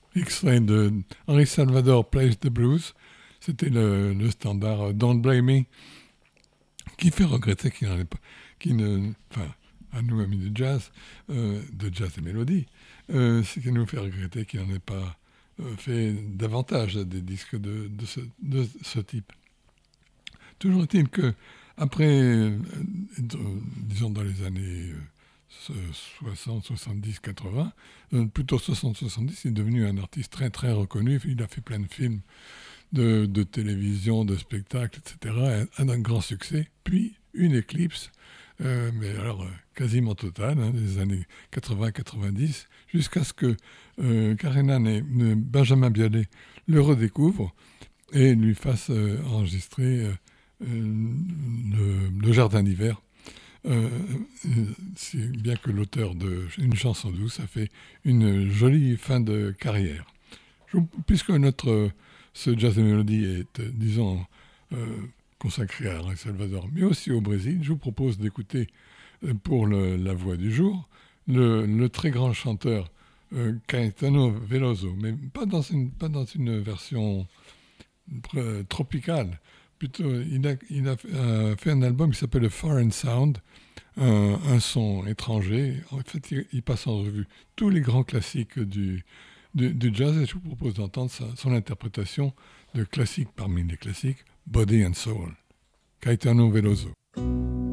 extrait de Henri Salvador Plays the Blues. C'était le standard Don't Blame Me, qui fait regretter qu'il n'en ait pas, qui ne, enfin, à nous amis de jazz et mélodie, c'est qu'il nous fait regretter qu'il n'en ait pas fait davantage des disques de ce type. Toujours est-il que après, disons dans les années 60, 70, 80, plutôt 60, 70, il est devenu un artiste très très reconnu. Il a fait plein de films de télévision, de spectacles, etc. Un grand succès. Puis une éclipse, mais alors quasiment totale, hein, des années 80-90, jusqu'à ce que Karenan et Benjamin Biolay le redécouvrent et lui fassent enregistrer le Jardin d'hiver. Euh, si bien que l'auteur de Une chanson douce a fait une jolie fin de carrière. Puisque ce jazz et mélodie est, disons, euh, consacré à El Salvador, mais aussi au Brésil, je vous propose d'écouter pour la voix du jour le très grand chanteur Caetano Veloso, mais pas dans une version tropicale. Plutôt, il a fait un album qui s'appelle The Foreign Sound, un son étranger. En fait, il passe en revue tous les grands classiques du jazz et je vous propose d'entendre son interprétation de classique parmi les classiques, Body and Soul, Caetano Veloso.